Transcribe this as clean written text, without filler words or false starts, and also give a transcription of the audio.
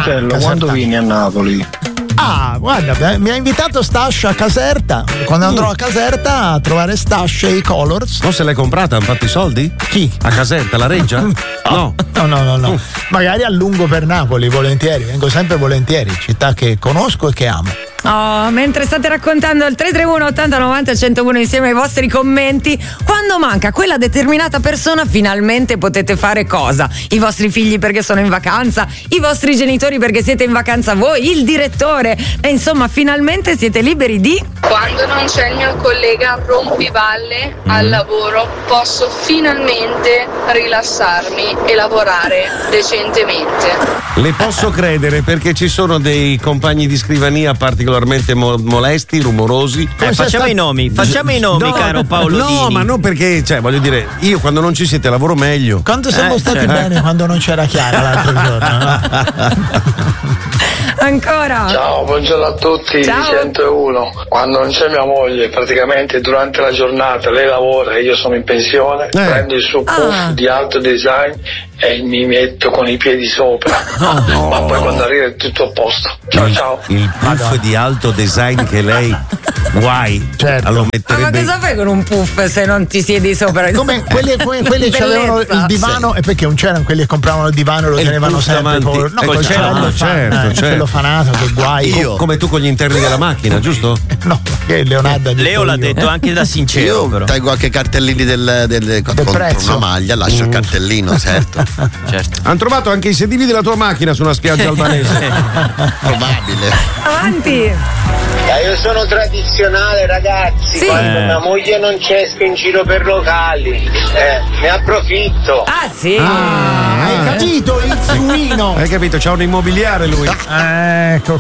Fratello, quando vieni a Napoli? Ah, guarda, mi ha invitato Stash a Caserta. Quando andrò a Caserta a trovare Stash e i Colors. Non se l'hai comprata? Hanno fatto i soldi? Chi? A Caserta, la Reggia? No. No. Magari allungo per Napoli, volentieri. Vengo sempre volentieri, città che conosco e che amo. Oh, mentre state raccontando il 331 80 90 101 insieme ai vostri commenti, quando manca quella determinata persona finalmente potete fare cosa? I vostri figli perché sono in vacanza, i vostri genitori perché siete in vacanza voi, il direttore, e insomma finalmente siete liberi di... Quando non c'è il mio collega rompiballe al lavoro posso finalmente rilassarmi e lavorare decentemente. Le posso credere, perché ci sono dei compagni di scrivania particolarmente molesti, rumorosi. Facciamo i nomi, caro Paolo Dini. No, ma non perché, cioè, voglio dire, io quando non ci siete lavoro meglio. Quanto siamo stati bene quando non c'era Chiara l'altro giorno, no? Ancora. Ciao, buongiorno a tutti. Ciao. 101. Quando non c'è mia moglie, praticamente durante la giornata lei lavora e io sono in pensione, prendo il suo puff di alto design e mi metto con i piedi sopra. Ma poi quando arriva è tutto a posto. Ciao. Il puff di alto design che lei guai. Certo. Allora Ma metterebbe... cosa fai con un puff se non ti siedi sopra? Come quelli che avevano il divano, e perché non c'erano quelli che compravano il divano e lo tenevano sempre col certo. celofanato, che guai. Come tu con gli interni della macchina, giusto? No, che Leonardo Leo l'ha detto anche da sincero. Io però tengo anche cartellini del prezzo. una maglia, lascio il cartellino, certo. Hanno trovato anche i sedili della tua macchina su una spiaggia albanese. Probabile. Avanti. Io sono tradizionale, ragazzi. Sì. Quando mia moglie non c'è, esco in giro per locali, ne approfitto. Ah sì. Hai capito il suino? Hai capito? C'ha un immobiliare lui. Ecco